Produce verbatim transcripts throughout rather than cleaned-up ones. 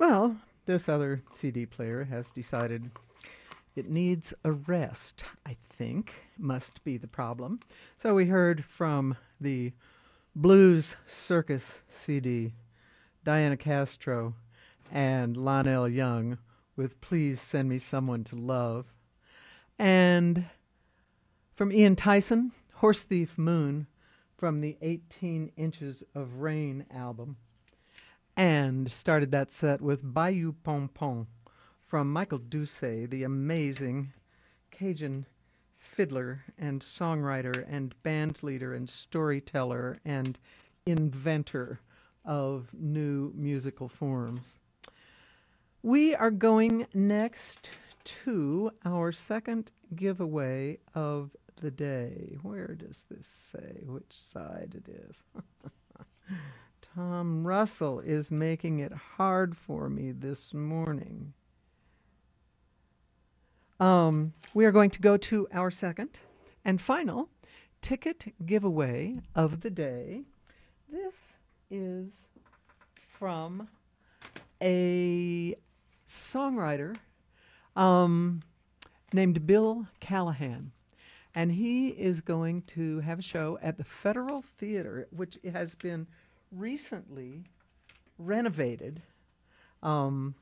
Well, this other C D player has decided it needs a rest, I think, must be the problem. So we heard from the Blues Circus C D, Diana Castro and Lionel Young with Please Send Me Someone to Love. And from Ian Tyson, Horse Thief Moon from the eighteen Inches of Rain album. And started that set with Bayou Pom Pom from Michael Doucet, the amazing Cajun fiddler and songwriter and band leader and storyteller and inventor of new musical forms. We are going next to our second giveaway of the day. Where does this say which side it is? Tom Russell is making it hard for me this morning. Um, we are going to go to our second and final ticket giveaway of the day. This is from a songwriter um, named Bill Callahan. And he is going to have a show at the Federal Theater, which has been recently renovated um,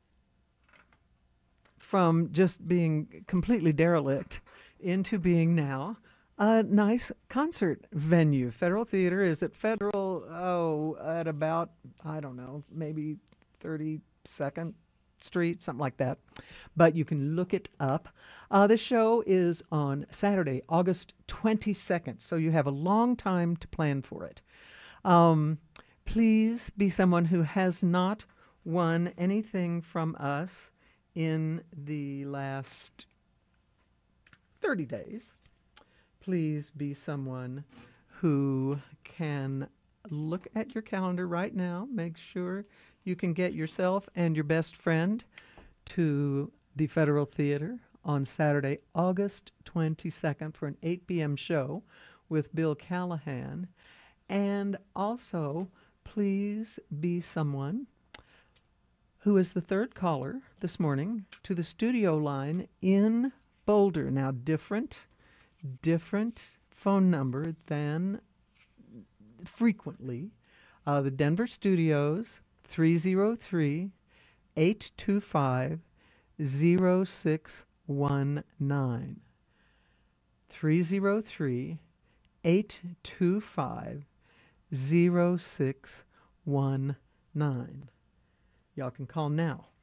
from just being completely derelict into being now a nice concert venue. Federal Theater is at Federal, oh, at about, I don't know, maybe thirty-second Street, something like that. But you can look it up. Uh, the show is on Saturday, August twenty-second, so you have a long time to plan for it. Um, please be someone who has not won anything from us in the last thirty days. Please be someone who can look at your calendar right now, make sure you can get yourself and your best friend to the Federal Theater on Saturday, August twenty-second for an eight p.m. show with Bill Callahan. And also, please be someone who is the third caller this morning to the studio line in Boulder. Now, different, different phone number than frequently. Uh, the Denver studios, three oh three, eight two five, oh six one nine. three oh three, eight two five, oh six one nine. Y'all can call now.